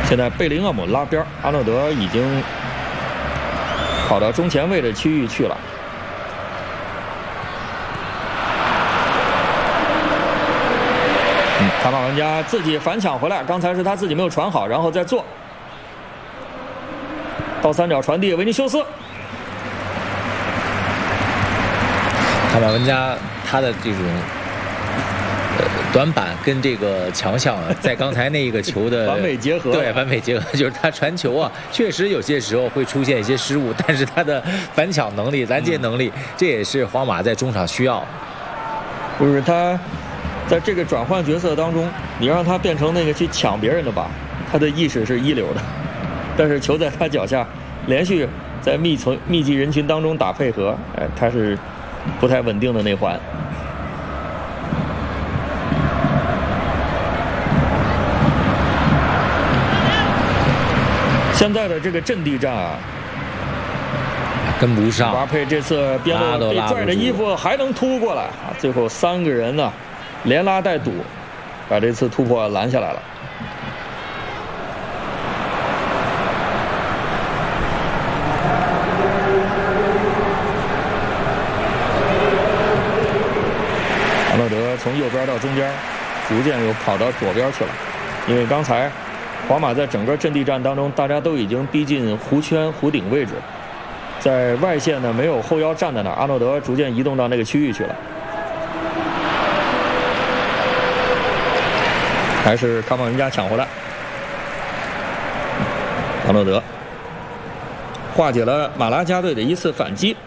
现在贝林厄姆拉边，阿诺德已经跑到中前卫的区域去了。卡马文加自己反抢回来，刚才是他自己没有传好，然后再做倒三角传递，维尼修斯。 卡马文加他的这种短板跟这个强项在刚才那一个球的完美结合。 对，完美结合，就是他传球啊，确实有些时候会出现一些失误，但是他的反抢能力、拦截能力，这也是皇马在中场需要。 不是他。在这个转换角色当中，你让他变成那个去抢别人的吧，他的意识是一流的，但是球在他脚下，连续在密集人群当中打配合，他是不太稳定的内环。现在的这个阵地战啊， 跟不上。 巴佩这次边路被拽着衣服还能突过来啊，最后3个人呢。连拉带堵，把这次突破拦下来了。阿诺德从右边到中间，逐渐又跑到左边去了。因为刚才皇马在整个阵地战当中，大家都已经逼近弧圈、弧顶位置，在外线呢没有后腰站在那儿，阿诺德逐渐移动到那个区域去了。还是卡马文加抢回来，阿诺德化解了马拉加队的一次反击。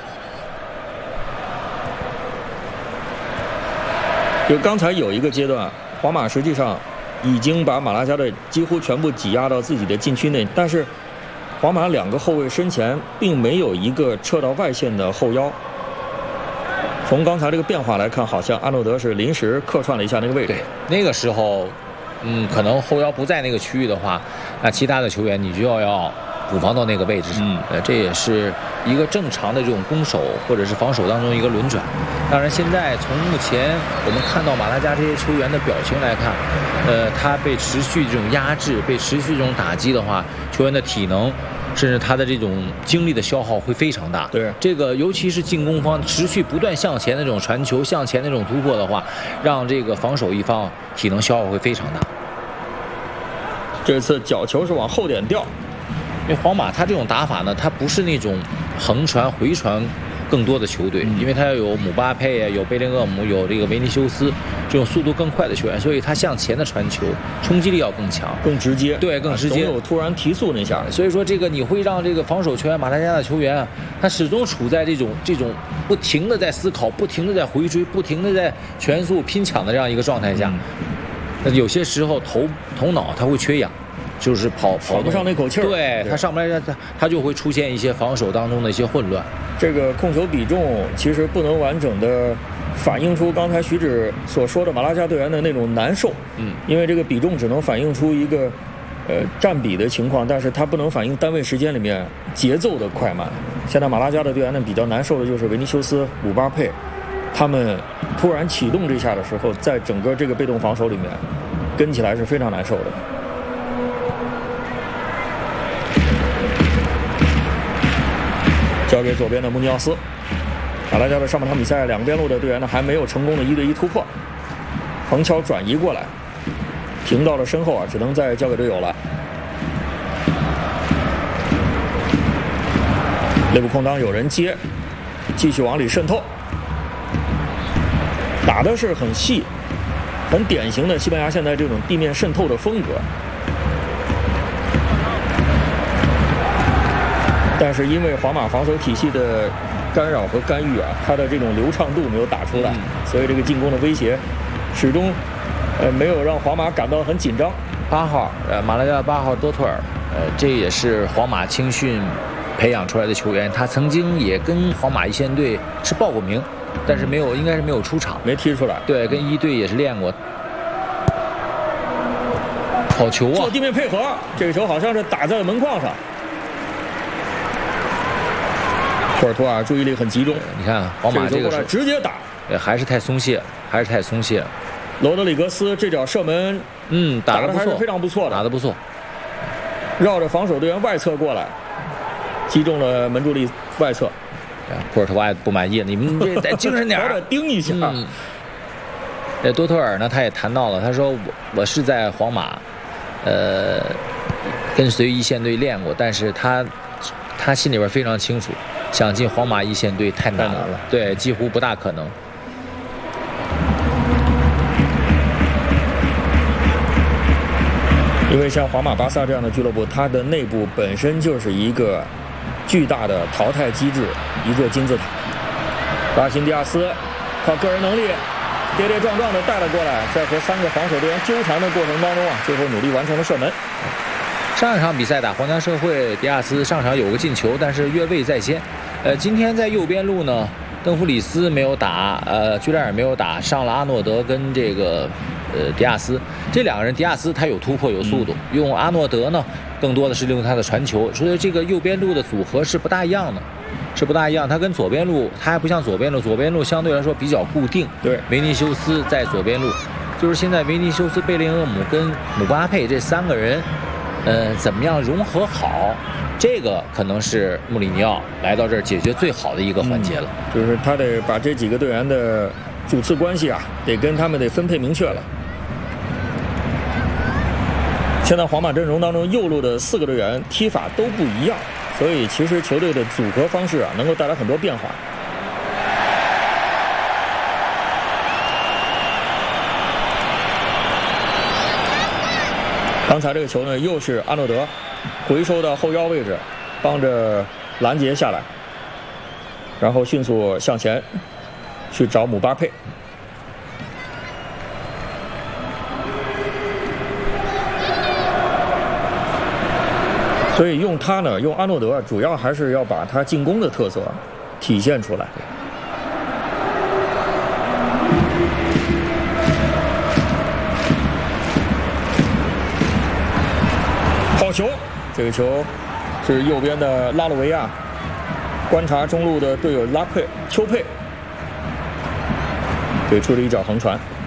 就刚才有一个阶段，皇马实际上已经把马拉加队几乎全部挤压到自己的禁区内，但是皇马2个后卫身前并没有一个撤到外线的后腰。从刚才这个变化来看，好像阿诺德是临时客串了一下那个位置。 对，那个时候，可能后腰不在那个区域的话，那其他的球员你就要补防到那个位置上。这也是一个正常的这种攻守或者是防守当中一个轮转。当然，现在从目前我们看到马拉加这些球员的表情来看，他被持续这种压制、被持续这种打击的话，球员的体能。甚至他的这种精力的消耗会非常大。 对， 这个尤其是进攻方持续不断向前的这种传球、向前的这种突破的话，让这个防守一方体能消耗会非常大。 这次角球是往后点掉， 因为皇马他这种打法呢，他不是那种横传、回传更多的球队，因为他要有姆巴佩啊，有贝林厄姆，有这个维尼修斯这种速度更快的球员，所以他向前的传球冲击力要更强、 更直接。 对，更直接。 总有突然提速那下， 所以说这个你会让这个防守球员马拉加的球员啊，他始终处在这种不停的在思考、不停的在回追、不停的在全速拼抢的这样一个状态下，那有些时候头脑他会缺氧。就是跑不上那口气儿， 对他上不来，他就会出现一些防守当中的一些混乱。 这个控球比重其实不能完整的反映出刚才徐指所说的马拉加队员的那种难受，因为这个比重只能反映出一个占比的情况，但是它不能反映单位时间里面节奏的快慢。现在马拉加的队员呢比较难受的就是维尼修斯、姆巴佩，他们突然启动这下的时候，在整个这个被动防守里面跟起来是非常难受的。交给左边的穆尼奥斯，马拉加的上半场比赛2个边路的队员呢还没有成功的1对1突破，横敲转移过来，停到了身后啊，只能再交给队友了。内部空当有人接，继续往里渗透，打的是很细，很典型的西班牙现在这种地面渗透的风格。但是因为皇马防守体系的干扰和干预啊，他的这种流畅度没有打出来，所以这个进攻的威胁始终没有让皇马感到很紧张。 8号马拉加的8号多特尔，这也是皇马青训培养出来的球员，他曾经也跟皇马一线队是报过名，但是应该是没有出场， 没踢出来。 对，跟一队也是练过。好球啊！ 做地面配合，这个球好像是打在了门框上。库尔图瓦注意力很集中， 你看皇马这个是直接打， 还是太松懈， 罗德里格斯这脚射门， 打得还是非常不错的， 打得不错。 绕着防守队员外侧过来，击中了门柱力外侧。 库尔特瓦不满意，你们这得精神点儿，盯一下。 多特尔呢，他也谈到了，他说我是在皇马，跟随一线队练过，但是他心里边非常清楚，想进皇马一线队太难了，对，几乎不大可能。 因为像皇马、巴萨这样的俱乐部，它的内部本身就是一个巨大的淘汰机制，一座金字塔。拉辛迪亚斯靠个人能力跌跌撞撞的带了过来，在和3个防守队员纠缠的过程当中啊，最后努力完成了射门。 上一场比赛打皇家社会，迪亚斯上场有个进球，但是越位在先。今天在右边路呢，邓弗里斯没有打，居莱尔没有打，上了阿诺德跟这个迪亚斯。这2个人，迪亚斯他有突破有速度，用阿诺德呢更多的是利用他的传球，所以这个右边路的组合是不大一样的。他跟左边路，他还不像左边路相对来说比较固定。 对， 维尼修斯在左边路，就是现在维尼修斯、贝林厄姆跟姆巴佩这3个人，怎么样融合好？这个可能是穆里尼奥来到这儿解决最好的一个环节了。 就是他得把这几个队员的主次关系啊，得跟他们得分配明确了。现在皇马阵容当中右路的4个队员踢法都不一样，所以其实球队的组合方式啊，能够带来很多变化。刚才这个球呢，又是阿诺德回收到后腰位置，帮着拦截下来，然后迅速向前去找姆巴佩。所以用他呢，用阿诺德，主要还是要把他进攻的特色体现出来。好球！这个球是右边的拉鲁维亚，观察中路的队友拉佩丘佩，给出了一脚横传。